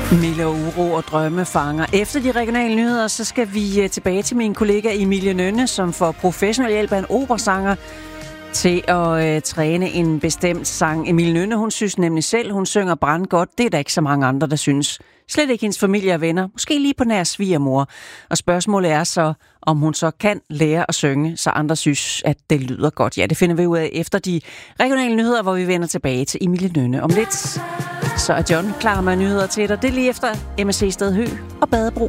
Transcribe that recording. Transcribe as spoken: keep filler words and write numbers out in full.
Milde og uro og drømme fanger. Efter de regionale nyheder, så skal vi tilbage til min kollega Emilie Nønne, som får professionel hjælp af en operasanger til at øh, træne en bestemt sang. Emilie Nønne, hun synes nemlig selv, hun synger brandgodt. Det er der ikke så mange andre, der synes. Slet ikke hendes familie og venner. Måske lige på nær svigermor. Og spørgsmålet er så, om hun så kan lære at synge, så andre synes, at det lyder godt. Ja, det finder vi ud af efter de regionale nyheder, hvor vi vender tilbage til Emilie Nønne om lidt. Så er John klar med nyheder til dig. Det er lige efter M S C Sted Hø og Badebro.